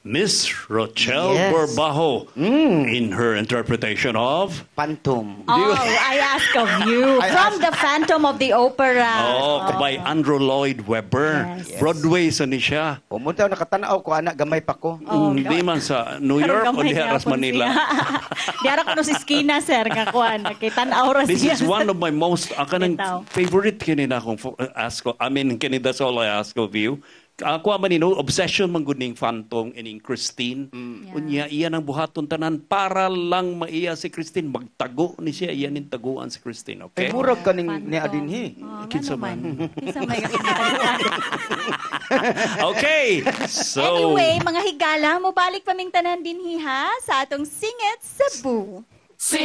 Miss Rochelle Yes. Borbajo in her interpretation of Phantom. Oh, I ask of you. From the Phantom of the Opera. by Andrew Lloyd Webber. Yes. Broadway sa ni siya. Pumunta nakatanaw ko, anak, gamay pa ko. Di man sa New Pero York o gamay di haras gyapon Manila. siya. Di ara ko no si Skina, sir, nga kuan. Nakitan aura This siya. is one of my most kanang Bitaw. favorite kinina kong ask ko. I mean, that's all I ask of you. Ako man obsession man gud ning Phantom ining Christine. Unya iya nang buhaton tanan para lang maiya si Christine, magtago ni siya, iya ning taguan si Christine, okay? Ay, murag ka ni Adinhi. Kinsa man. Kinsa may Okay. So Anyway, mga higala, mobalik paming tanan din hiha sa atong Singit Cebu.